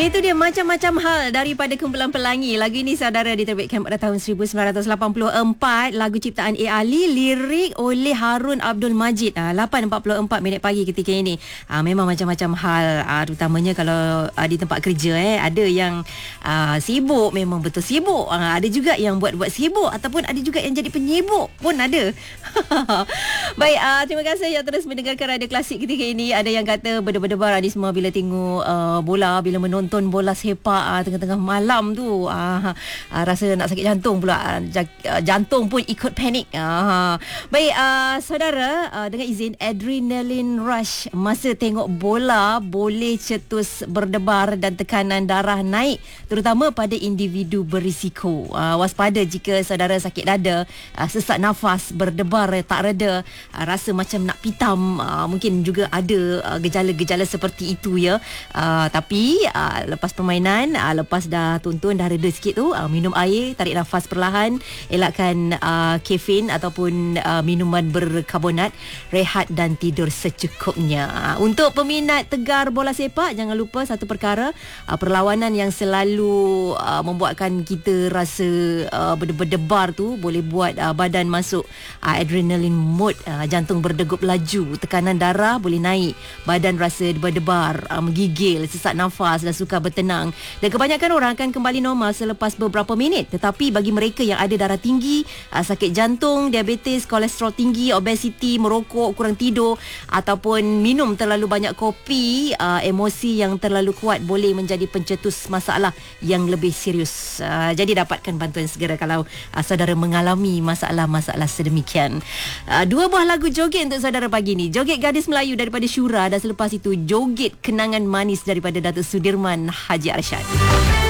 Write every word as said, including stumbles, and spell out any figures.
Itu dia macam-macam hal daripada kumpulan Pelangi. Lagu ini saudara diterbitkan pada tahun seribu sembilan ratus lapan puluh empat. Lagu ciptaan A. Ali, lirik oleh Harun Abdul Majid. Ah, lapan empat puluh empat minit pagi ketika ini. Ah, memang macam-macam hal, ah, terutamanya kalau ah, di tempat kerja eh ada yang ah, sibuk, memang betul sibuk. Ah, ada juga yang buat-buat sibuk ataupun ada juga yang jadi penyibuk pun ada. Baik, ah, terima kasih yang terus mendengarkan Radio Klasik ketika ini. Ada yang kata berdebar-debar ni semua bila tengok uh, bola, bila menonton bola sepak uh, tengah-tengah malam tu, uh, uh, rasa nak sakit jantung pula, uh, jantung pun ikut panik. Uh, baik, uh, saudara, uh, dengan izin, adrenaline rush masa tengok bola boleh cetus berdebar dan tekanan darah naik, terutama pada individu berisiko. Uh, waspada jika saudara sakit dada, uh, sesak nafas, berdebar tak reda, uh, rasa macam nak pitam, uh, mungkin juga ada uh, gejala-gejala seperti itu ya. Uh, tapi uh, lepas permainan, uh, lepas dah tonton, dah reda sikit tu, uh, minum air, tarik nafas perlahan, elakkan uh, kafein ataupun uh, minuman berkarbonat, rehat dan tidur secukupnya. Uh, untuk peminat tegar bola sepak, jangan lupa satu perkara, uh, perlawanan yang selalu uh, membuatkan kita rasa uh, berdebar tu boleh buat uh, badan masuk uh, adrenaline mode, uh, jantung berdegup laju, tekanan darah boleh naik, badan rasa berdebar, uh, menggigil, sesak nafas dan sukar bertenang. Dan kebanyakan orang akan kembali normal selepas beberapa minit. Tetapi bagi mereka yang ada darah tinggi, uh, sakit jantung, diabetes, kolesterol tinggi, obesiti, merokok, kurang tidur ataupun minum terlalu banyak kopi, uh, emosi yang terlalu kuat boleh menjadi pencetus masalah yang lebih serius. Uh, jadi dapatkan bantuan segera kalau uh, saudara mengalami masalah-masalah sedemikian. Uh, dua buah lagu joget untuk saudara pagi ni. Joget Gadis Melayu daripada Syura, dan selepas itu joget Kenangan Manis daripada Datuk Sudirman Haji Arsyad.